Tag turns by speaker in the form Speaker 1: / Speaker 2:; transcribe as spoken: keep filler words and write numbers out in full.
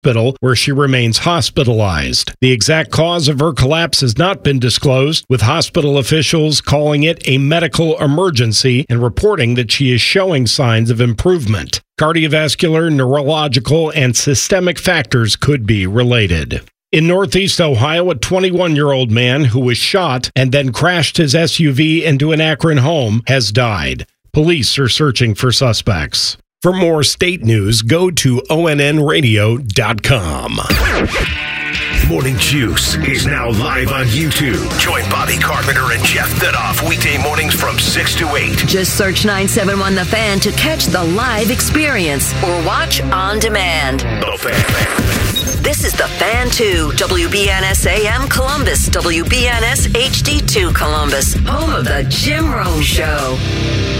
Speaker 1: hospital, where she remains hospitalized. The exact cause of her collapse has not been disclosed, with hospital officials calling it a medical emergency and reporting that she is showing signs of improvement. Cardiovascular, neurological, and systemic factors could be related. In Northeast Ohio, a twenty-one-year-old man who was shot and then crashed his S U V into an Akron home has died. Police are searching for suspects. For more state news, go to O N N radio dot com.
Speaker 2: Morning Juice is now live on YouTube. Join Bobby Carpenter and Jeff Thidoff weekday mornings from six to eight.
Speaker 3: Just search nine seven one The Fan to catch the live experience or watch on demand.
Speaker 2: The Fan.
Speaker 3: This is The Fan two, W B N S A M Columbus, W B N S H D two Columbus, home of the Jim Rome Show.